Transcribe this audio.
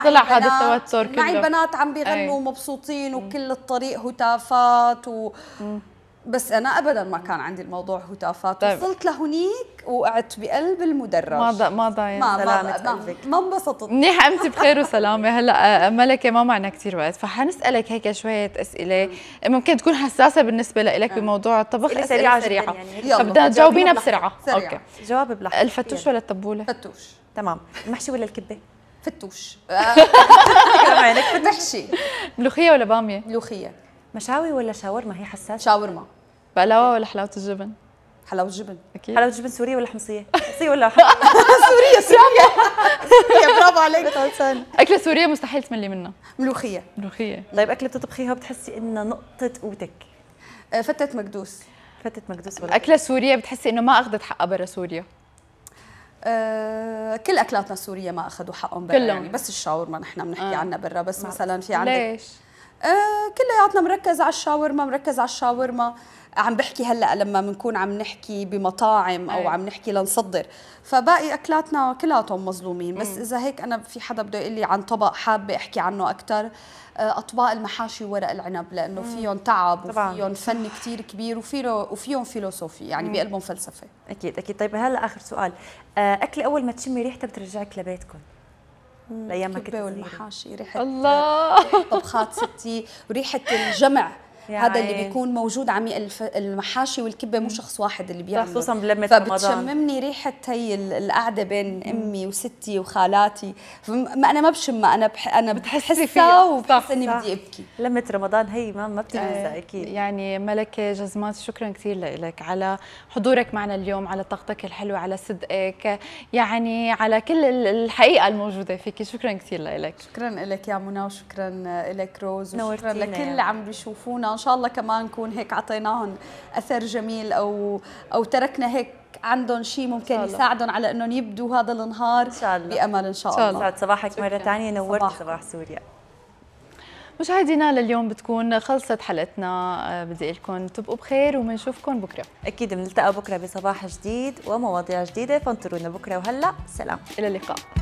طلع هذا التوتر كله. معي بنات عم بيغنوا مبسوطين وكل الطريق هتافات بس انا ابدا ما كان عندي الموضوع هتافات. طيب. وصلت لهونيك وقعت بقلب المدرج. ما ضاين سلامة قلبك. ما انبسطت. منيح قمتي بخير وسلامه. هلا ملكه ما معنا كثير وقت، فحنسالك هيك شويه اسئله ممكن تكون حساسه بالنسبه لك بموضوع الطبخ. اسئله سريعه يعني فبدنا تجاوبينا بسرعه. اوكي. جواب بلحظه. الفتوش ولا التبوله؟ فتوش. تمام. المحشي ولا الكبه؟ فتوش. محشي. ملوخيه ولا باميه؟ ملوخيه. مشاوي ولا شاورما؟ هي حساسه. شاورما. بقلاوه ولا حلاوه الجبن؟ حلاوه الجبن. اكيد. حلاوه الجبن سوريه ولا حمصيه؟ حمصيه ولا سوريه برافو عليك. اكله سوريه مستحيل تملي منها. ملوخيه. طيب اكله بتطبخيها بتحسي انها نقطه قوتك؟ فتة مقدوس. فتة مقدوس ولا اكله سوريه بتحسي انه ما اخذت حقها برا سوريا؟ كل اكلاتنا السوريه ما اخذوا حقهم برا يعني، بس الشاورما نحن بنحكي عنها برا. بس مثلا في عندك ليش؟ كلياتنا مركز على الشاورما. عم بحكي هلا لما بنكون عم نحكي بمطاعم او عم نحكي لنصدر، فباقي اكلاتنا كلاتهم مظلومين. بس اذا هيك انا في حدا بده يقول لي عن طبق حابه احكي عنه اكثر، اطباق المحاشي وورق العنب، لانه فيهم تعب وفيهم فن كثير كبير وفيهم فيلوسوفي يعني بقلبهم فلسفه. اكيد. طيب هلا اخر سؤال، اكله اول ما تشمي ريحتها بترجعك لبيتكم لايام ما كنت صغيره؟ والمحاشي، ريحه الله طبخات ستي وريحه الجمع. هذا اللي بيكون موجود المحاشي والكبه مو شخص واحد اللي بيعمل، خصوصا بلمه رمضان، فبتشممني ريحه هي القعده بين امي وستي وخالاتي. انا ما بشم، انا بحسها وبحس اني بدي ابكي. لمه رمضان هي ما بتنسى. اكيد. يعني ملكه جزمات، شكرا كثير لك على حضورك معنا اليوم، على طاقتك الحلوه، على صدقك، يعني على كل الحقيقه الموجوده فيك. شكرا كثير لك. شكرا لك يا منى، وشكرا لك روز، وشكرا لكل يعني. اللي عم بيشوفونا. ان شاء الله كمان نكون هيك اعطيناهم اثر جميل او تركنا هيك عندهم شيء ممكن يساعدهم على انهم يبدوا هذا النهار ان شاء الله بامل. ان شاء الله. سعد صباحك مره ثانيه، نورت صباح سوريا. مشاهدينا لليوم بتكون خلصت حلقتنا، بدي اقول لكم تبقوا بخير وبنشوفكم بكره. اكيد بنلتقى بكره بصباح جديد ومواضيع جديده، فانطرونا بكره. وهلا سلام، الى اللقاء.